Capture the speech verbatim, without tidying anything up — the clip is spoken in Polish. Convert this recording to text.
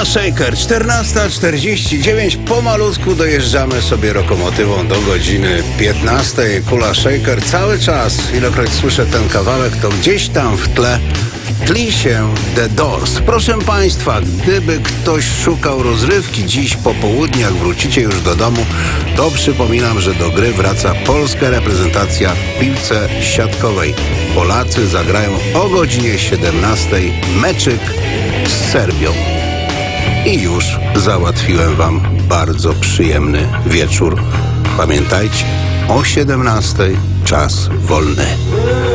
Shaker, czternasta czterdzieści dziewięć, pomalutku dojeżdżamy sobie lokomotywą do godziny piętnastej. Kula Shaker cały czas, ilekroć słyszę ten kawałek, to gdzieś tam w tle tli się The Doors. Proszę Państwa, gdyby ktoś szukał rozrywki dziś po południu, jak wrócicie już do domu, to przypominam, że do gry wraca polska reprezentacja w piłce siatkowej. Polacy zagrają o godzinie siedemnastej meczyk z Serbią. I już załatwiłem Wam bardzo przyjemny wieczór. Pamiętajcie, o siedemnastej czas wolny.